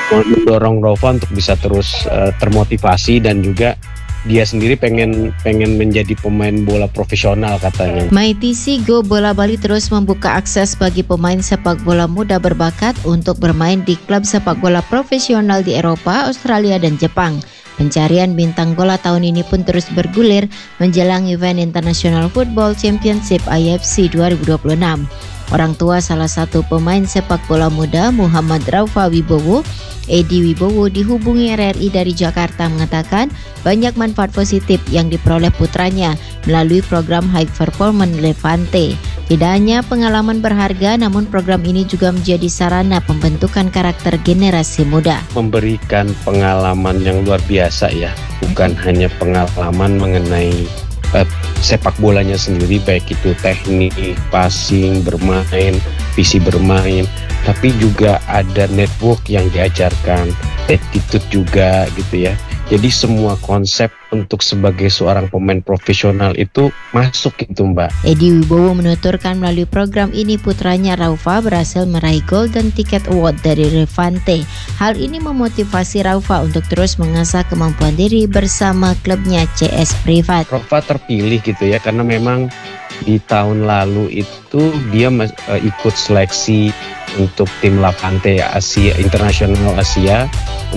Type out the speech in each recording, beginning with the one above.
mendorong Rova untuk bisa terus termotivasi, dan juga dia sendiri pengen menjadi pemain bola profesional katanya. MyTC Go Bola Bali terus membuka akses bagi pemain sepak bola muda berbakat untuk bermain di klub sepak bola profesional di Eropa, Australia, dan Jepang. Pencarian bintang bola tahun ini pun terus bergulir menjelang event International Football Championship IFC 2026. Orang tua salah satu pemain sepak bola muda, Muhammad Raufa Wibowo, Edi Wibowo, dihubungi RRI dari Jakarta, mengatakan banyak manfaat positif yang diperoleh putranya melalui program High Performance Levante. Tidak hanya pengalaman berharga, namun program ini juga menjadi sarana pembentukan karakter generasi muda. Memberikan pengalaman yang luar biasa ya, bukan hanya pengalaman mengenai sepak bolanya sendiri, baik itu teknik, passing, bermain, visi bermain, tapi juga ada network yang diajarkan, attitude juga gitu ya. Jadi semua konsep untuk sebagai seorang pemain profesional itu masuk gitu, Mbak. Edi Wibowo menuturkan melalui program ini putranya Raufa berhasil meraih Golden Ticket Award dari Levante. Hal ini memotivasi Raufa untuk terus mengasah kemampuan diri bersama klubnya CS Privat. Raufa terpilih gitu ya, karena memang di tahun lalu itu dia ikut seleksi untuk tim Levante Asia, Internasional Asia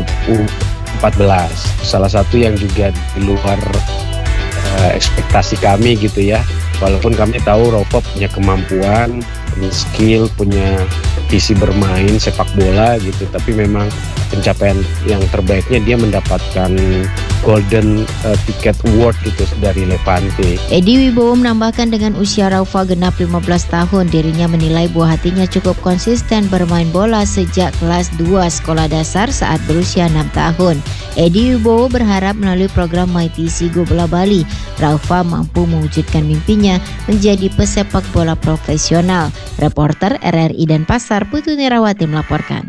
U14. Salah satu yang juga di luar ekspektasi kami gitu ya. Walaupun kami tahu Raufa punya kemampuan, punya skill, punya visi bermain sepak bola gitu, tapi memang pencapaian yang terbaiknya dia mendapatkan Golden Ticket Award gitu dari Levante. Edi Wibowo menambahkan dengan usia Raufa genap 15 tahun, dirinya menilai buah hatinya cukup konsisten bermain bola sejak kelas 2 sekolah dasar saat berusia 6 tahun. Edi Wibowo berharap melalui program MyTC Go Bola Bali, Raufa mampu mewujudkan mimpinya menjadi pesepak bola profesional. Reporter RRI Denpasar, Putu Nirawati melaporkan.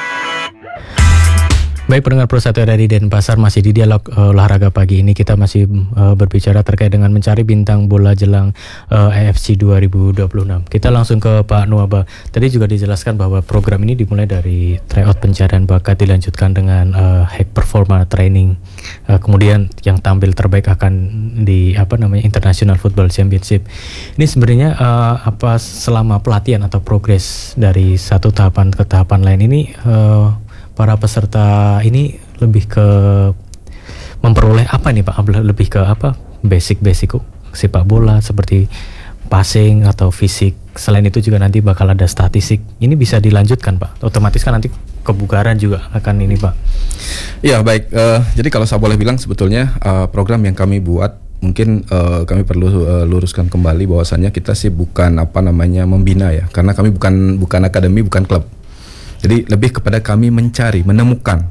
Baik, pendengar Pro 1 RRI Denpasar, masih di dialog olahraga pagi ini kita masih berbicara terkait dengan mencari bintang bola jelang AFC 2026. Kita langsung ke Pak Nuaba. Tadi juga dijelaskan bahwa program ini dimulai dari tryout pencarian bakat, dilanjutkan dengan high performance training. Kemudian yang tampil terbaik akan di International Football Championship. Ini sebenarnya selama pelatihan atau progres dari satu tahapan ke tahapan lain ini, para peserta ini lebih ke memperoleh apa nih Pak? Lebih ke apa? Basic sepak bola seperti passing atau fisik. Selain itu juga nanti bakal ada statistik. Ini bisa dilanjutkan Pak? Otomatis kan nanti kebugaran juga akan ini Pak. Ya baik. Jadi kalau saya boleh bilang sebetulnya program yang kami buat, mungkin kami perlu luruskan kembali bahwasannya kita sih bukan membina ya, karena kami bukan akademi, bukan klub. Jadi lebih kepada kami menemukan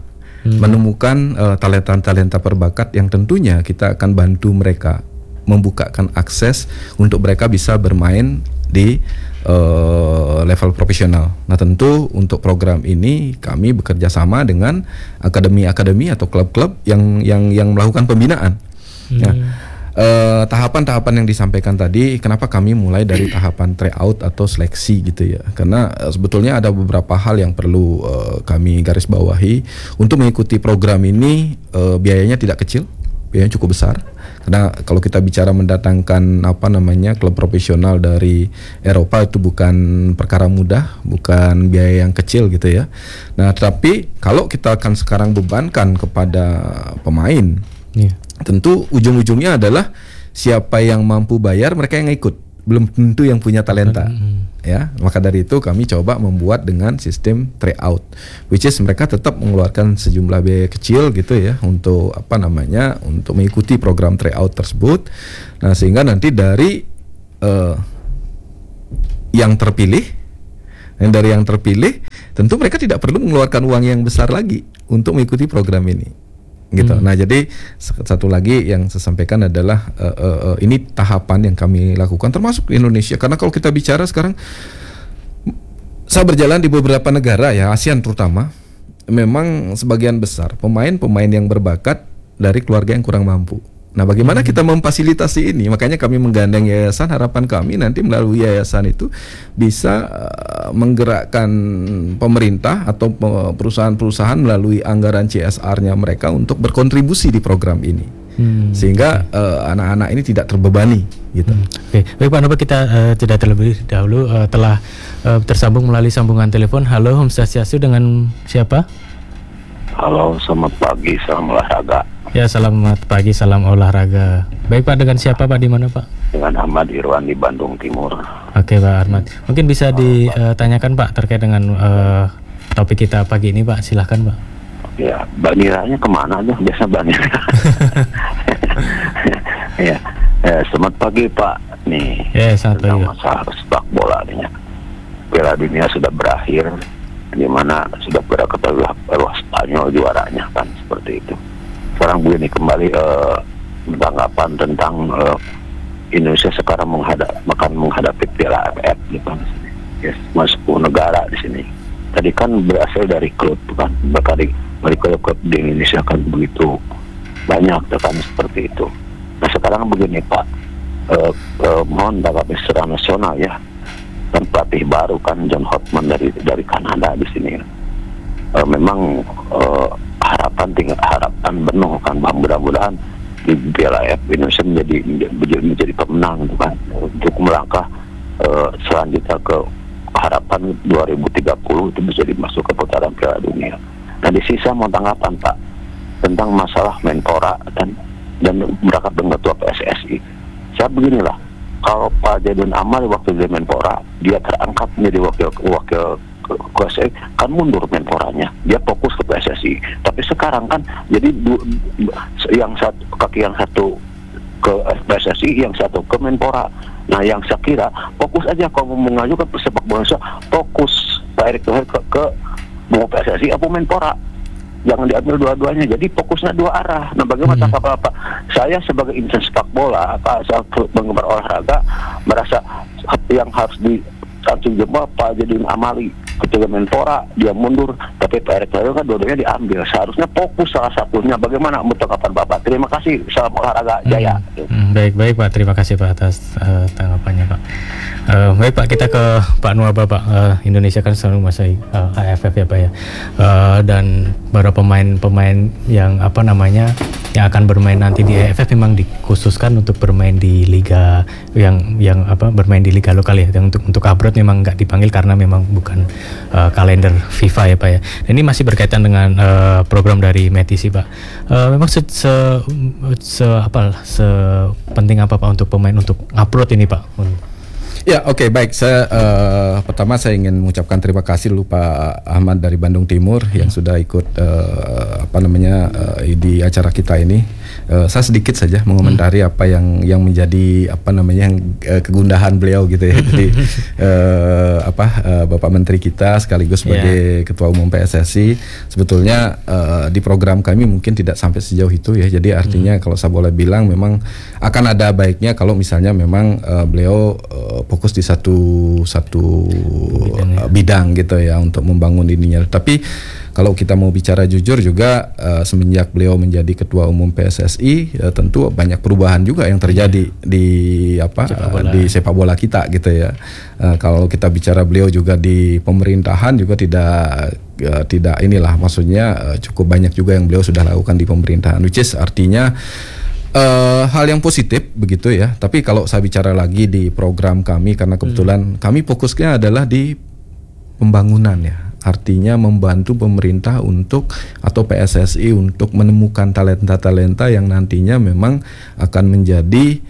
talenta-talenta berbakat yang tentunya kita akan bantu mereka, membukakan akses untuk mereka bisa bermain di level profesional. Nah tentu untuk program ini kami bekerja sama dengan akademi-akademi atau klub-klub yang melakukan pembinaan. Tahapan-tahapan yang disampaikan tadi, kenapa kami mulai dari tahapan tryout atau seleksi gitu ya, karena sebetulnya ada beberapa hal yang perlu kami garis bawahi. Untuk mengikuti program ini biayanya tidak kecil, biayanya cukup besar, karena kalau kita bicara mendatangkan klub profesional dari Eropa itu bukan perkara mudah, bukan biaya yang kecil gitu ya. Nah tapi kalau kita akan sekarang bebankan kepada pemain, tentu ujung-ujungnya adalah siapa yang mampu bayar, mereka yang ikut, belum tentu yang punya talenta. Ya, maka dari itu kami coba membuat dengan sistem tryout, which is mereka tetap mengeluarkan sejumlah biaya kecil gitu ya untuk untuk mengikuti program tryout tersebut. Nah, sehingga nanti dari yang terpilih tentu mereka tidak perlu mengeluarkan uang yang besar lagi untuk mengikuti program ini. Gitu. Nah, jadi satu lagi yang saya sampaikan adalah ini tahapan yang kami lakukan termasuk di Indonesia, karena kalau kita bicara sekarang saya berjalan di beberapa negara ya, ASEAN terutama, memang sebagian besar pemain-pemain yang berbakat dari keluarga yang kurang mampu. Nah, bagaimana kita memfasilitasi ini? Makanya kami menggandeng yayasan. Harapan kami nanti melalui yayasan itu bisa menggerakkan pemerintah atau perusahaan-perusahaan melalui anggaran CSR-nya mereka untuk berkontribusi di program ini. Sehingga anak-anak ini tidak terbebani gitu. Oke. Baik Pak Noba, kita jeda terlebih dahulu, telah tersambung melalui sambungan telepon. Halo, Om Swastiastu, dengan siapa? Halo, selamat pagi, salam olahraga. Ya, selamat pagi, salam olahraga. Baik Pak, dengan siapa Pak, di mana Pak? Dengan Ahmad Irwan di Bandung Timur. Oke Pak Ahmad, mungkin bisa ditanyakan Pak terkait dengan topik kita pagi ini Pak, silahkan Pak. Ya, Mbak Niranya kemana aja? Biasa Mbak Nira. Ya, selamat pagi Pak. Nih, ya, selamat pagi. Masalah sepak bola nih. Piala Dunia sudah berakhir, di mana sudah pada ketahui Spanyol juaranya kan, seperti itu. Sekarang begini, kembali tanggapan tentang Indonesia sekarang menghadapi Piala AFF di kan, yes, 10 negara di sini. Tadi kan berasal dari klub kan, dari klub di Indonesia kan begitu banyak kan, seperti itu. Nah sekarang begini Pak, mohon tanggapi secara nasional ya, kan pelatih baru kan John Hotman dari Kanada di sini. Memang harapan penuh kan, mudah-mudahan di Piala AFF Indonesia menjadi pemenang kan, untuk melangkah selanjutnya ke harapan 2030 itu bisa masuk ke putaran Piala Dunia. Nah di sisa mau tanggapan Pak tentang masalah Menpora dan berangkat dengan ketua PSSI. Saya beginilah, kalau Pak Jadon Amal waktu di Menpora dia terangkat menjadi wakil PSSI, kan mundur Menporanya, dia fokus ke PSSI. Tapi sekarang kan jadi kaki yang satu ke PSSI, yang satu ke Menpora. Nah yang saya kira fokus aja kalau mengajukan sepak bola Indonesia, fokus Pak Erick Thohir ke mau PSSI atau Menpora, jangan diambil dua-duanya, jadi fokusnya dua arah. Nah bagaimana Pak? Saya sebagai insan sepak bola, saya penggemar olahraga, merasa yang harus disanjung jempol Pak Jadon Amali ketika Menpora dia mundur, tapi Pak Erick Thohir kan dua-duanya diambil, seharusnya fokus salah satunya. Bagaimana menurut tanggapan Bapak? Terima kasih, salam olahraga jaya. Baik Pak, terima kasih Pak atas tanggapannya Pak. Baik Pak, kita ke Pak Nuaba Pak. Indonesia kan selalu menguasai AFF ya Pak ya, dan beberapa pemain yang yang akan bermain nanti di AFF memang dikhususkan untuk bermain di liga yang bermain di liga lokal ya. Yang untuk abroad memang nggak dipanggil karena memang bukan kalender FIFA ya Pak ya. Dan ini masih berkaitan dengan program dari METISI Pak. Memang sepenting apa Pak untuk pemain untuk upload ini Pak? Ya, oke, baik. Pertama saya ingin mengucapkan terima kasih dulu Pak Ahmad dari Bandung Timur yang sudah ikut di acara kita ini. Saya sedikit saja mengomentari apa yang menjadi kegundahan beliau gitu ya. Jadi Bapak Menteri kita sekaligus sebagai Ketua Umum PSSI, sebetulnya di program kami mungkin tidak sampai sejauh itu ya. Jadi artinya kalau saya boleh bilang memang akan ada baiknya kalau misalnya memang beliau fokus di satu bidang gitu ya untuk membangun ininya. Tapi kalau kita mau bicara jujur juga semenjak beliau menjadi Ketua Umum PSSI tentu banyak perubahan juga yang terjadi di sepak bola kita gitu ya. Kalau kita bicara beliau juga di pemerintahan juga tidak inilah, maksudnya cukup banyak juga yang beliau sudah lakukan di pemerintahan, which is artinya hal yang positif begitu ya. Tapi kalau saya bicara lagi di program kami, karena kebetulan kami fokusnya adalah di pembangunan ya, artinya membantu pemerintah atau PSSI untuk menemukan talenta-talenta yang nantinya memang akan menjadi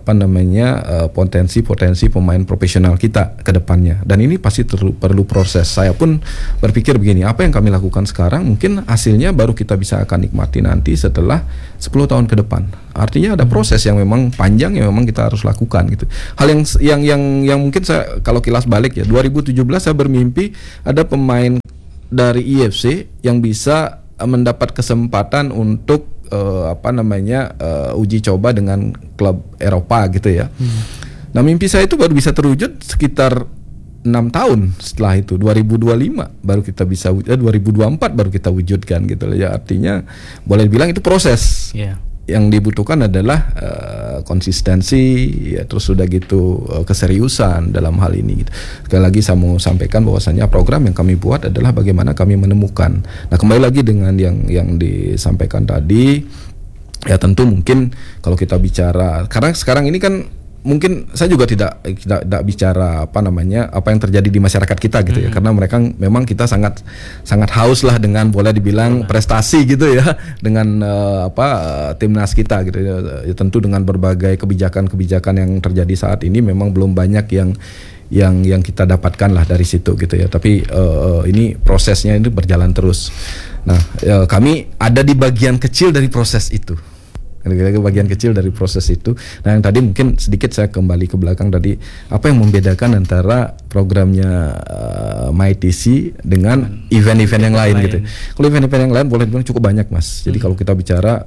potensi pemain profesional kita ke depannya. Dan ini pasti perlu proses. Saya pun berpikir begini, apa yang kami lakukan sekarang mungkin hasilnya baru kita bisa akan nikmati nanti setelah 10 tahun ke depan. Artinya ada proses yang memang panjang yang memang kita harus lakukan gitu. Hal yang mungkin saya kalau kilas balik ya, 2017 saya bermimpi ada pemain dari IFC yang bisa mendapat kesempatan untuk uji coba dengan klub Eropa gitu ya. Nah mimpi saya itu baru bisa terwujud sekitar 6 tahun setelah itu, 2025 baru kita bisa 2024 baru kita wujudkan gitu ya. Artinya boleh dibilang itu proses. yang dibutuhkan adalah konsistensi, ya, terus sudah gitu keseriusan dalam hal ini. Gitu. Sekali lagi saya mau sampaikan bahwasanya program yang kami buat adalah bagaimana kami menemukan. Nah, kembali lagi dengan yang disampaikan tadi, ya tentu mungkin kalau kita bicara, karena sekarang ini kan mungkin saya juga tidak bicara apa yang terjadi di masyarakat kita gitu ya, karena mereka memang kita sangat haus lah dengan boleh dibilang prestasi gitu ya dengan timnas kita gitu ya. Tentu dengan berbagai kebijakan yang terjadi saat ini memang belum banyak yang kita dapatkan lah dari situ gitu ya. Tapi ini prosesnya ini berjalan terus. Nah, kami ada di bagian kecil dari proses itu. Bagian kecil dari proses itu. Nah, yang tadi mungkin sedikit saya kembali ke belakang tadi, apa yang membedakan antara programnya MyTC dengan event-event yang lain gitu. Kalau event-event yang lain boleh dibilang cukup banyak, Mas. Jadi kalau kita bicara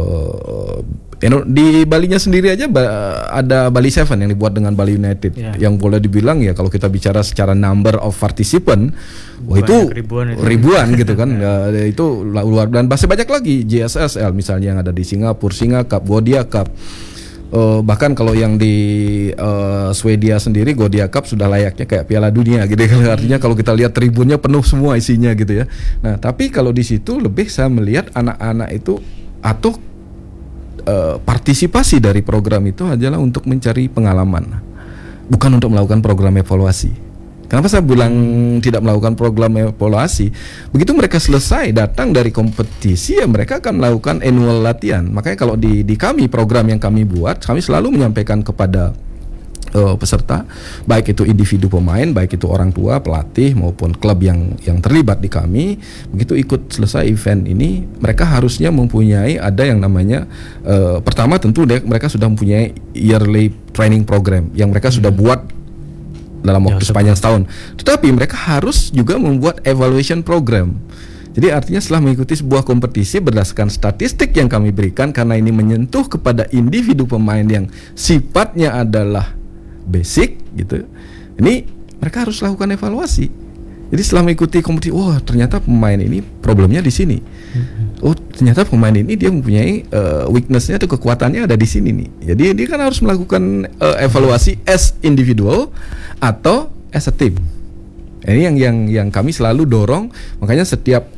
di Balinya sendiri aja ada Bali 7 yang dibuat dengan Bali United, yang boleh dibilang ya kalau kita bicara secara number of participant, wah itu ribuan gitu kan. Itu luar, dan masih banyak lagi JSSL misalnya yang ada di Singapura, Singa Cup, Godia Cup. Bahkan kalau yang di Swedia sendiri, Godia Cup sudah layaknya kayak Piala Dunia gitu kan. Artinya kalau kita lihat tribunnya penuh semua isinya gitu ya. Nah, tapi kalau di situ lebih saya melihat anak-anak itu atau partisipasi dari program itu adalah untuk mencari pengalaman, bukan untuk melakukan program evaluasi. Kenapa saya bilang tidak melakukan program evaluasi? Begitu mereka selesai datang dari kompetisi, ya mereka akan melakukan annual latihan. Makanya kalau di kami, program yang kami buat, kami selalu menyampaikan kepada peserta, baik itu individu pemain, baik itu orang tua, pelatih maupun klub yang terlibat di kami, begitu ikut selesai event ini, mereka harusnya mempunyai ada yang namanya pertama tentu mereka sudah mempunyai yearly training program yang mereka sudah buat dalam waktu sepanjang setahun. Tetapi mereka harus juga membuat evaluation program. Jadi artinya setelah mengikuti sebuah kompetisi berdasarkan statistik yang kami berikan, karena ini menyentuh kepada individu pemain yang sifatnya adalah basic gitu, ini mereka harus lakukan evaluasi. Jadi setelah mengikuti kompetisi, wah ternyata pemain ini problemnya di sini. Oh ternyata pemain ini dia mempunyai weaknessnya atau kekuatannya ada di sini nih. Jadi dia kan harus melakukan evaluasi as individual atau as a team. Ini yang kami selalu dorong. Makanya setiap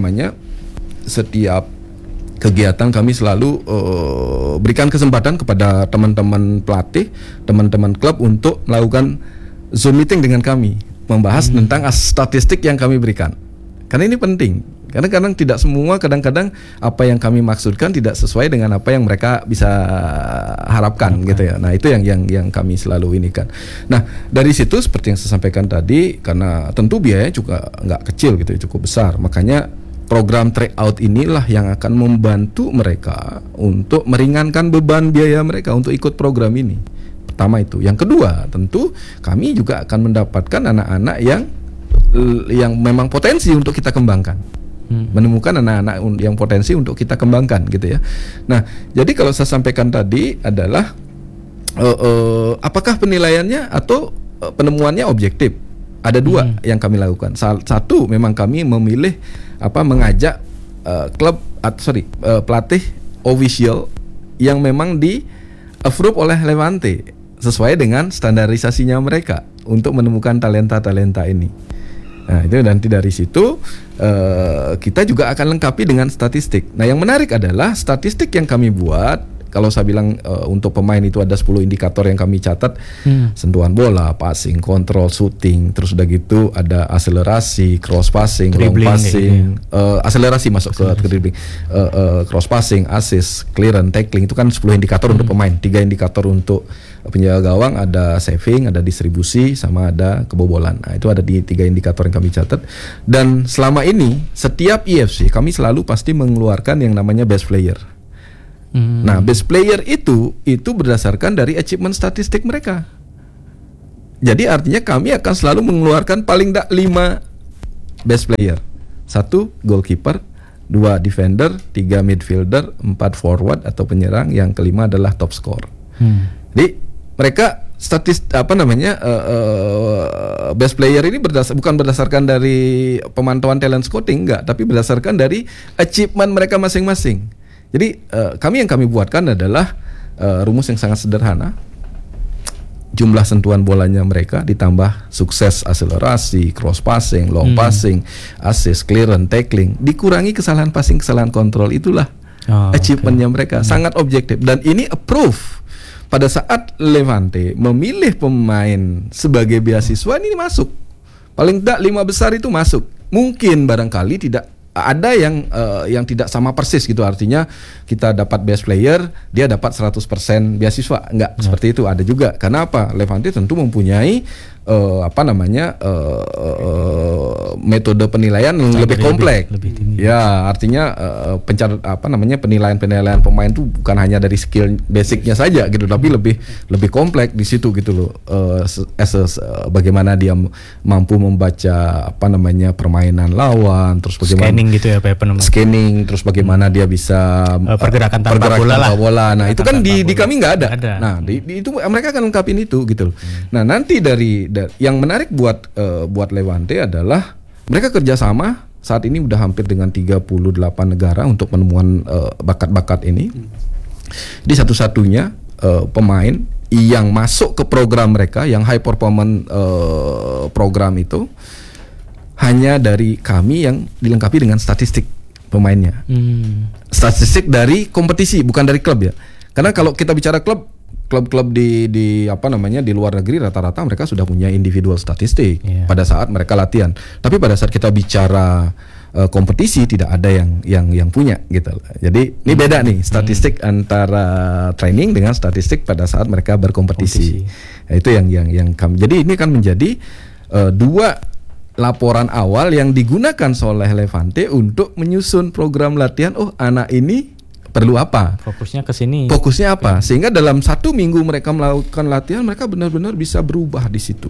kegiatan kami selalu berikan kesempatan kepada teman-teman pelatih, teman-teman klub untuk melakukan Zoom meeting dengan kami, membahas tentang statistik yang kami berikan. Karena ini penting. Karena kadang-kadang apa yang kami maksudkan tidak sesuai dengan apa yang mereka bisa harapkan gitu ya. Nah, itu yang kami selalu ini kan. Nah, dari situ seperti yang saya sampaikan tadi, karena tentu biayanya juga nggak kecil gitu ya, cukup besar. Makanya program tryout inilah yang akan membantu mereka untuk meringankan beban biaya mereka untuk ikut program ini. Pertama itu. Yang kedua, tentu kami juga akan mendapatkan anak-anak yang memang potensi untuk kita kembangkan. Menemukan anak-anak yang potensi untuk kita kembangkan gitu ya. Nah, jadi kalau saya sampaikan tadi adalah apakah penilaiannya atau penemuannya objektif? Ada dua yang kami lakukan. Satu, memang kami memilih mengajak pelatih official yang memang di approve oleh Levante sesuai dengan standarisasinya mereka untuk menemukan talenta-talenta ini. Nah, itu nanti dari situ kita juga akan lengkapi dengan statistik. Nah, yang menarik adalah statistik yang kami buat. Kalau saya bilang untuk pemain itu ada 10 indikator yang kami catat. Sentuhan bola, passing, kontrol, shooting, terus udah gitu ada akselerasi, cross passing, long passing, akselerasi masuk ke dribbling, cross passing, assist, clearance, tackling, itu kan 10 indikator untuk pemain. 3 indikator untuk penjaga gawang, ada saving, ada distribusi, sama ada kebobolan. Nah, itu ada di 3 indikator yang kami catat. Dan selama ini setiap IFC kami selalu pasti mengeluarkan yang namanya best player. Nah, best player itu berdasarkan dari achievement statistik mereka. Jadi artinya kami akan selalu mengeluarkan paling tidak 5 best player. 1 goalkeeper, 2 defender, 3 midfielder, 4 forward atau penyerang, yang kelima adalah top scorer. Jadi mereka best player ini bukan berdasarkan dari pemantauan talent scouting, enggak, tapi berdasarkan dari achievement mereka masing-masing. Jadi kami buatkan adalah rumus yang sangat sederhana. Jumlah sentuhan bolanya mereka ditambah sukses akselerasi, cross passing, long passing, assist, clearance, tackling, dikurangi kesalahan passing, kesalahan kontrol, itulah achievementnya mereka. Sangat objektif dan ini approve. Pada saat Levante memilih pemain sebagai beasiswa, ini masuk. Paling tidak 5 besar itu masuk. Mungkin barangkali tidak ada yang tidak sama persis gitu, artinya kita dapat best player, dia dapat 100% beasiswa, enggak seperti itu. Ada juga, karena apa? Levante tentu mempunyai metode penilaian yang lebih kompleks. Ya, artinya penilaian pemain itu bukan hanya dari skill basicnya saja gitu, tapi lebih kompleks di situ gitu loh. Bagaimana dia mampu membaca permainan lawan, terus bagaimana scanning gitu ya, Pak Penemu. Scanning, terus bagaimana dia bisa pergerakan tanpa bola. Nah, itu kan di kami nggak ada. Nah, itu mereka akan lengkapin itu gitu loh. Nah, nanti yang menarik buat Levante adalah mereka kerjasama saat ini udah hampir dengan 38 negara untuk penemuan bakat-bakat ini. Di satu-satunya pemain yang masuk ke program mereka, yang high performance program itu hanya dari kami yang dilengkapi dengan statistik pemainnya. Statistik dari kompetisi, bukan dari klub ya. Karena kalau kita bicara klub-klub di luar negeri rata-rata mereka sudah punya individual statistik pada saat mereka latihan. Tapi pada saat kita bicara kompetisi tidak ada yang punya gitu. Jadi ini beda nih statistik antara training dengan statistik pada saat mereka berkompetisi. Nah, itu yang kami. Jadi ini kan menjadi dua laporan awal yang digunakan oleh Levante untuk menyusun program latihan. Oh, anak ini perlu apa? Fokusnya ke sini. Fokusnya apa? Sehingga dalam 1 minggu mereka melakukan latihan, mereka benar-benar bisa berubah di situ.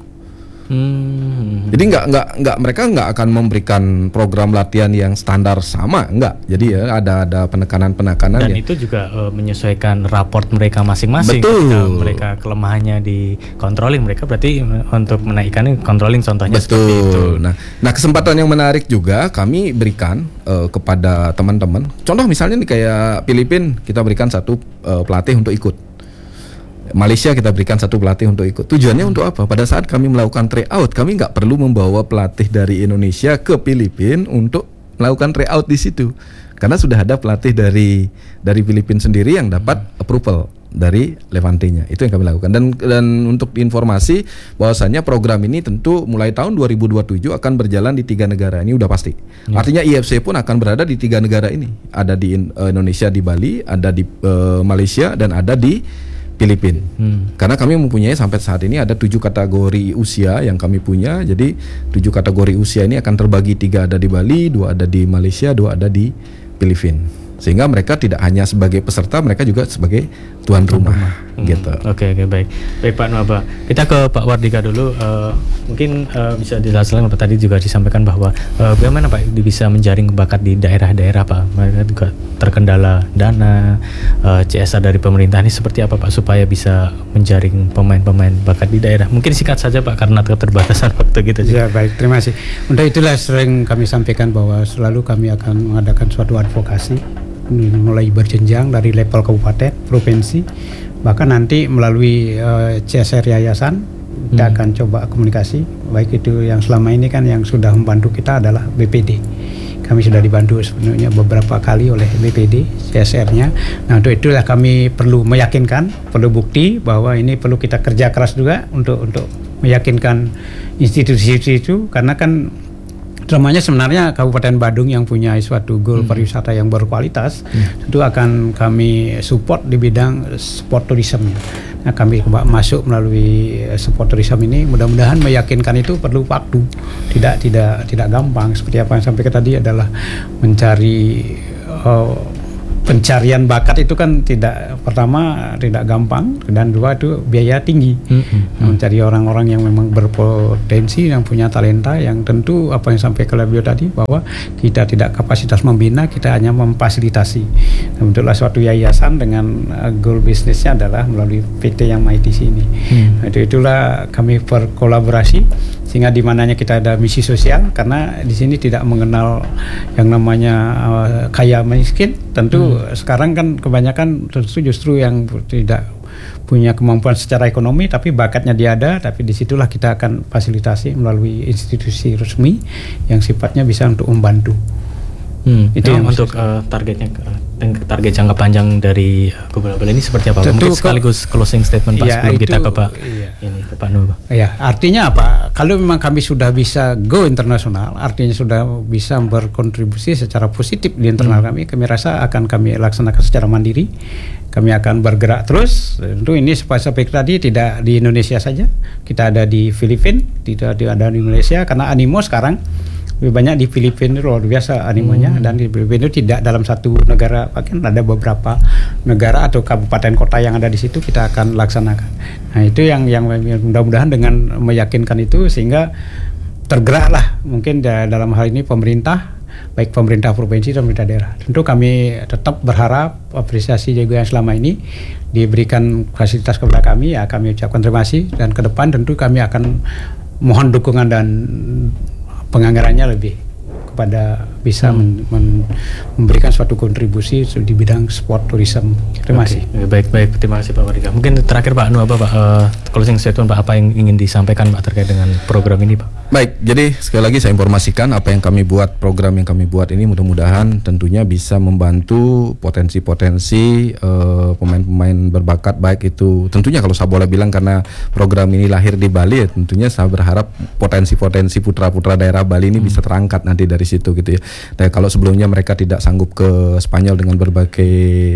Jadi mereka nggak akan memberikan program latihan yang standar sama, enggak. Jadi ya ada penekanan dan ya. Itu juga menyesuaikan raport mereka masing-masing. Betul. Mereka kelemahannya di controlling, mereka berarti untuk menaikkan controlling contohnya. Betul. Seperti itu. Nah kesempatan yang menarik juga kami berikan kepada teman-teman. Contoh misalnya nih kayak Filipina, kita berikan 1 pelatih untuk ikut. Malaysia kita berikan 1 pelatih untuk ikut. Tujuannya untuk apa? Pada saat kami melakukan tryout, kami nggak perlu membawa pelatih dari Indonesia ke Filipina untuk melakukan tryout di situ, karena sudah ada pelatih dari Filipina sendiri yang dapat approval dari Levante-nya. Itu yang kami lakukan. Dan untuk informasi bahwasannya program ini tentu mulai tahun 2027 akan berjalan di 3 negara. Ini udah pasti. Artinya IFC pun akan berada di 3 negara ini. Ada di Indonesia, di Bali, ada di Malaysia, dan ada di Filipina. Karena kami mempunyai sampai saat ini ada 7 kategori usia yang kami punya. Jadi 7 kategori usia ini akan terbagi, 3 ada di Bali, 2 ada di Malaysia, 2 ada di Filipina. Sehingga mereka tidak hanya sebagai peserta, mereka juga sebagai tuan rumah. Gitu. Oke, baik Pak Nuaba. Kita ke Pak Wardika dulu. Mungkin bisa dijelaskan, tadi juga disampaikan bahwa bagaimana Pak bisa menjaring bakat di daerah-daerah Pak. Mereka juga terkendala dana, CSR dari pemerintah, ini seperti apa Pak supaya bisa menjaring pemain-pemain bakat di daerah. Mungkin singkat saja Pak karena keterbatasan waktu kita juga. Ya, baik, terima kasih. Untuk itulah sering kami sampaikan bahwa selalu kami akan mengadakan suatu advokasi mulai berjenjang dari level kabupaten, provinsi, bahkan nanti melalui CSR yayasan kita akan coba komunikasi. Baik itu yang selama ini kan yang sudah membantu kita adalah BPD. Kami sudah dibantu sebenarnya beberapa kali oleh BPD CSR-nya. Nah, untuk itulah kami perlu meyakinkan, perlu bukti bahwa ini perlu kita kerja keras juga untuk meyakinkan institusi itu, karena kan namanya sebenarnya Kabupaten Badung yang punya suatu goal pariwisata yang berkualitas, tentu akan kami support di bidang sport tourism. Nah, kami masuk melalui sport tourism ini, mudah-mudahan meyakinkan itu perlu waktu, tidak gampang. Seperti apa yang sampaikan tadi adalah mencari pencarian bakat itu kan tidak gampang, dan 2 itu biaya tinggi. Mencari orang-orang yang memang berpotensi, yang punya talenta, yang tentu apa yang sampai ke beliau tadi bahwa kita tidak kapasitas membina, kita hanya memfasilitasi. Nah, bentuklah suatu yayasan dengan goal bisnisnya adalah melalui PT yang MITC ini. Nah, itulah kami berkolaborasi sehingga di mananya kita ada misi sosial, karena di sini tidak mengenal yang namanya kaya miskin. Tentu sekarang kan kebanyakan tentu justru yang tidak punya kemampuan secara ekonomi tapi bakatnya dia ada, tapi disitulah kita akan fasilitasi melalui institusi resmi yang sifatnya bisa untuk membantu. Itu yang untuk targetnya, target jangka panjang dari Go Bola Bali ini seperti apa? Mungkin sekaligus closing statement Pak sebelum kita ke Pak ini ke Pak Nuh. Ya, artinya apa? Kalau memang kami sudah bisa go internasional, artinya sudah bisa berkontribusi secara positif di internal kami rasa akan kami laksanakan secara mandiri. Kami akan bergerak terus. Tentu ini seperti tadi tidak di Indonesia saja. Kita ada di Filipina, tidak ada di Indonesia karena animo sekarang lebih banyak di Filipina, luar biasa animonya, dan di Filipina tidak dalam satu negara, bahkan ada beberapa negara atau kabupaten kota yang ada di situ kita akan laksanakan. Nah itu yang mudah-mudahan dengan meyakinkan itu sehingga tergeraklah mungkin dalam hal ini pemerintah, baik pemerintah provinsi dan pemerintah daerah. Tentu kami tetap berharap apresiasi juga yang selama ini diberikan fasilitas kepada kami, ya kami ucapkan terima kasih, dan ke depan tentu kami akan mohon dukungan dan penganggarannya lebih kepada bisa memberikan suatu kontribusi di bidang sport tourism. Terima kasih. Baik, terima kasih Pak Wardika. Mungkin terakhir Pak Nuh, Pak closing statement Pak, apa yang ingin disampaikan Pak terkait dengan program ini Pak? Baik, jadi sekali lagi saya informasikan apa yang kami buat, program yang kami buat ini mudah-mudahan tentunya bisa membantu potensi-potensi pemain-pemain berbakat, baik itu tentunya kalau saya boleh bilang karena program ini lahir di Bali, ya tentunya saya berharap potensi-potensi putra-putra daerah Bali ini bisa terangkat nanti dari situ gitu ya. Dan kalau sebelumnya mereka tidak sanggup ke Spanyol dengan berbagai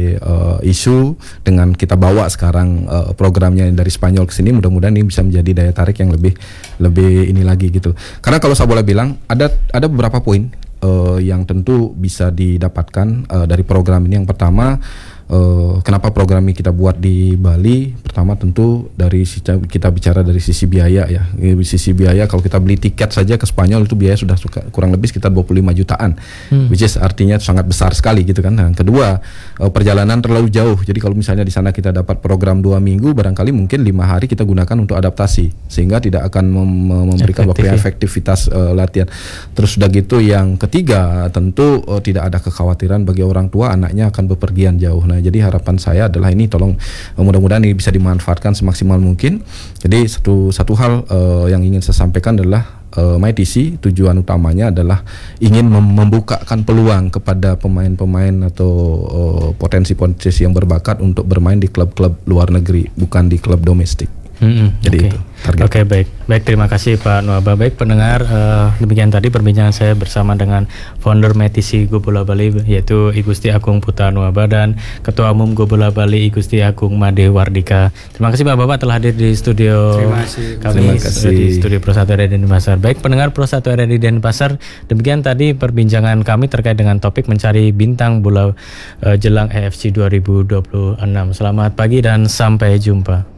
isu, dengan kita bawa sekarang programnya dari Spanyol ke sini, mudah-mudahan ini bisa menjadi daya tarik yang lebih ini lagi gitu. Karena kalau saya boleh bilang ada beberapa poin yang tentu bisa didapatkan dari program ini. Yang pertama, kenapa program ini kita buat di Bali? Pertama tentu dari kita bicara dari sisi biaya ya. Sisi biaya kalau kita beli tiket saja ke Spanyol itu biaya sudah kurang lebih sekitar 25 jutaan. Which is artinya sangat besar sekali gitu kan. Nah, kedua, perjalanan terlalu jauh. Jadi kalau misalnya di sana kita dapat program 2 minggu, barangkali mungkin 5 hari kita gunakan untuk adaptasi sehingga tidak akan memberikan waktu efektivitas latihan. Terus sudah gitu yang ketiga, tentu tidak ada kekhawatiran bagi orang tua anaknya akan bepergian jauh. Nah, jadi harapan saya adalah ini tolong mudah-mudahan ini bisa dimanfaatkan semaksimal mungkin. Jadi satu hal yang ingin saya sampaikan adalah MyTC tujuan utamanya adalah ingin membukakan peluang kepada pemain-pemain atau potensi-potensi yang berbakat untuk bermain di klub-klub luar negeri, bukan di klub domestik. Jadi itu target. Oke, baik terima kasih Pak Nuaba. Baik pendengar, demikian tadi perbincangan saya bersama dengan founder MyTC Go Bola Bali, yaitu I Gusti Agung Putra Nuaba dan Ketua Umum Go Bola Bali I Gusti Agung Made Wardika. Terima kasih Bapak telah hadir di studio kami di studio Pro 1 RRI Denpasar. Baik pendengar Pro 1 RRI Denpasar, demikian tadi perbincangan kami terkait dengan topik mencari bintang bola jelang AFC 2026. Selamat pagi dan sampai jumpa.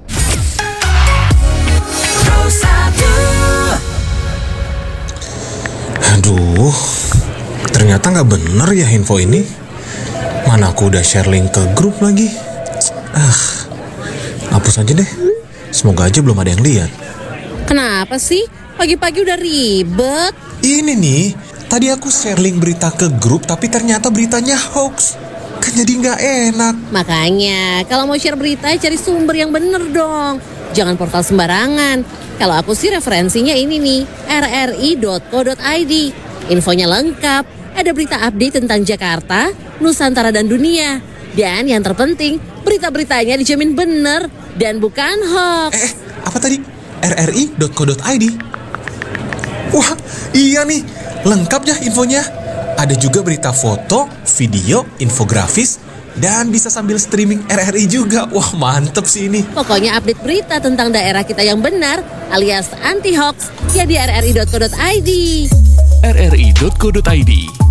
Aduh, ternyata nggak bener ya info ini. Mana aku udah share link ke grup lagi. Hapus aja deh. Semoga aja belum ada yang lihat. Kenapa sih? Pagi-pagi udah ribet. Ini nih, tadi aku share link berita ke grup tapi ternyata beritanya hoax. Kan jadi nggak enak. Makanya, kalau mau share berita cari sumber yang bener dong. Jangan portal sembarangan. Kalau aku sih referensinya ini nih, rri.co.id. Infonya lengkap, ada berita update tentang Jakarta, Nusantara dan dunia. Dan yang terpenting, berita-beritanya dijamin bener dan bukan hoax. Apa tadi? rri.co.id. Wah, iya nih, lengkap ya infonya. Ada juga berita foto, video, infografis, dan bisa sambil streaming RRI juga. Wah, mantep sih ini. Pokoknya update berita tentang daerah kita yang benar alias anti hoax ya di rri.co.id. rri.co.id